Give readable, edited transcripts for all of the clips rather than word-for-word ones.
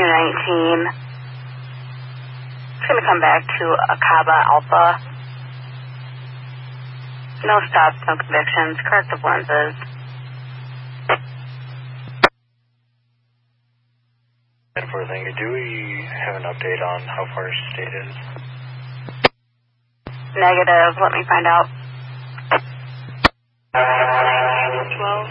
219. It's going to come back to Akaba Alpha. No stops, no convictions, corrective lenses. Thank you. Do we have an update on how far state is? Negative. Let me find out. 12.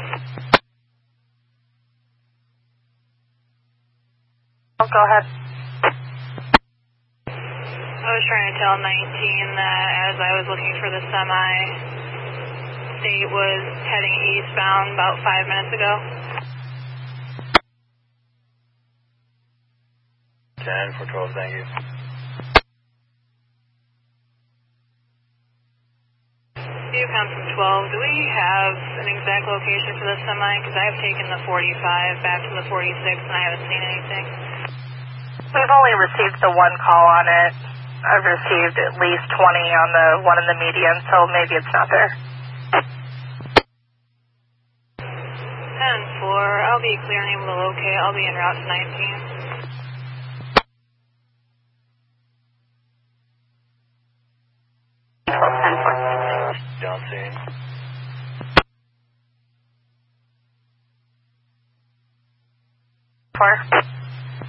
Oh, go ahead. I was trying to tell 19 that as I was looking for the semi, state was heading eastbound about 5 minutes ago. 10 for 12, thank you. Yukon from 12, do we have an exact location for the semi? Because I've taken the 45 back to the 46 and I haven't seen anything. We've only received the one call on it. I've received at least 20 on the one in the median, so maybe it's not there. 10-4, I'll be clear and able to locate. I'll be en route to 19. Don't see. 4.